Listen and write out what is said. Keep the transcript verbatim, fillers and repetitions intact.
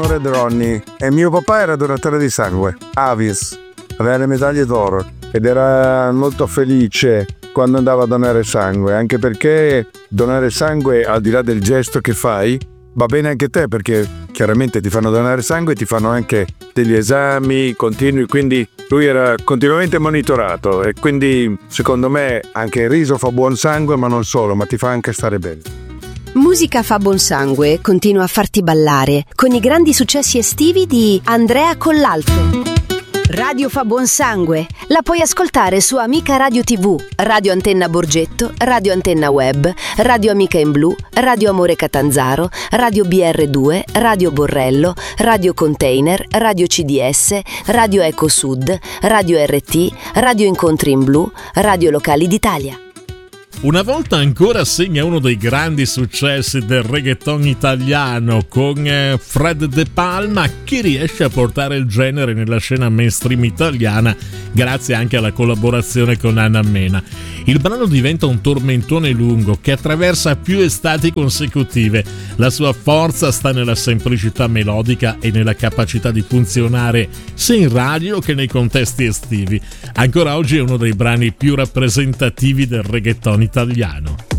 sono Red Ronnie e mio papà era donatore di sangue, Avis, aveva le medaglie d'oro ed era molto felice quando andava a donare sangue, anche perché donare sangue, al di là del gesto che fai, va bene anche te, perché chiaramente ti fanno donare sangue e ti fanno anche degli esami continui, quindi lui era continuamente monitorato e quindi secondo me anche il riso fa buon sangue, ma non solo, ma ti fa anche stare bene. Musica fa buon sangue continua a farti ballare con i grandi successi estivi di Andrea Collalto. Radio fa buon sangue la puoi ascoltare su Amica Radio tivù, Radio Antenna Borgetto, Radio Antenna Web, Radio Amica in Blu, Radio Amore Catanzaro, Radio B R due, Radio Borrello, Radio Container, Radio C D S, Radio Eco Sud, Radio R T, Radio Incontri in Blu, Radio Locali d'Italia. Una volta ancora segna uno dei grandi successi del reggaeton italiano con Fred De Palma, che riesce a portare il genere nella scena mainstream italiana grazie anche alla collaborazione con Anna Mena. Il brano diventa un tormentone lungo che attraversa più estati consecutive. La sua forza sta nella semplicità melodica e nella capacità di funzionare sia in radio che nei contesti estivi. Ancora oggi è uno dei brani più rappresentativi del reggaeton italiano.